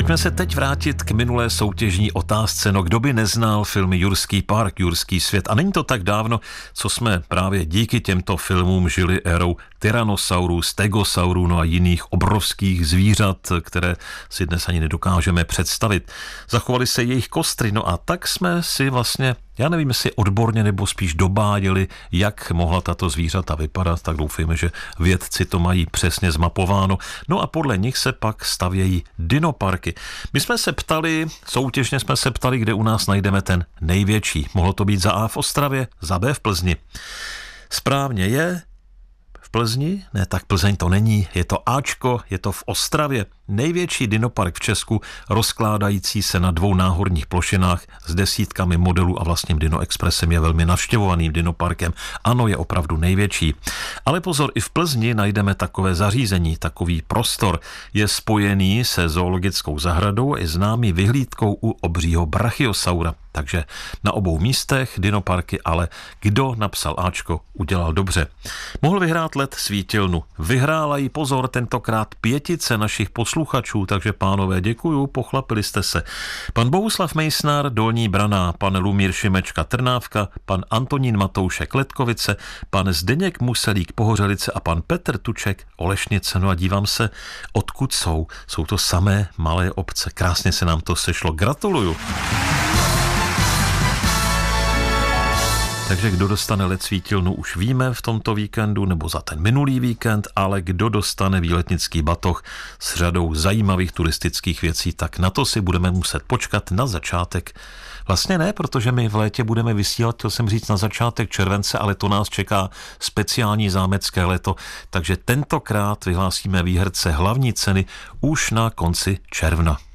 Pojďme se teď vrátit k minulé soutěžní otázce. No, kdo by neznal filmy Jurský park, Jurský svět? A není to tak dávno, co jsme právě díky těmto filmům žili érou tyranosaurů, stegosaurů, no a jiných obrovských zvířat, které si dnes ani nedokážeme představit. Zachovaly se jejich kostry, no a tak jsme si vlastně, já nevím, jestli odborně nebo spíš dobáděli, jak mohla tato zvířata vypadat, tak doufejme, že vědci to mají přesně zmapováno. No a podle nich se pak stavějí dinoparky. My jsme se ptali, soutěžně jsme se ptali, kde u nás najdeme ten největší. Mohlo to být za A v Ostravě, za B v Plzni. Správně je v Plzni? Ne, tak Plzeň to není. Je to Ačko, je to v Ostravě. Největší dinopark v Česku, rozkládající se na 2 náhorních plošinách s desítkami modelů a vlastním Dino Expressem, je velmi navštěvovaným dinoparkem. Ano, je opravdu největší. Ale pozor, i v Plzni najdeme takové zařízení, takový prostor. Je spojený se zoologickou zahradou a je známý vyhlídkou u obřího brachiosaura. Takže na obou místech dinoparky, ale kdo napsal Ačko, udělal dobře. Mohl vyhrát let svítilnu. Vyhrála jí, pozor, tentokrát 5 našich posluchačů, takže pánové, děkuju, pochlapili jste se. Pan Bohuslav Mejsnar, Dolní Braná, pan Lumír Šimečka, Trnávka, pan Antonín Matoušek, Letkovice, pan Zdeněk Muselík, Pohořelice a pan Petr Tuček, Olešnice. No a dívám se, odkud jsou. Jsou to samé malé obce. Krásně se nám to sešlo. Gratuluju. Takže kdo dostane let svítilnu, už víme v tomto víkendu nebo za ten minulý víkend, ale kdo dostane výletnický batoh s řadou zajímavých turistických věcí, tak na to si budeme muset počkat na začátek. Vlastně ne, protože my v létě budeme vysílat, chtěl jsem říct, na začátek července, ale to nás čeká speciální zámecké léto, takže tentokrát vyhlásíme výherce hlavní ceny už na konci června.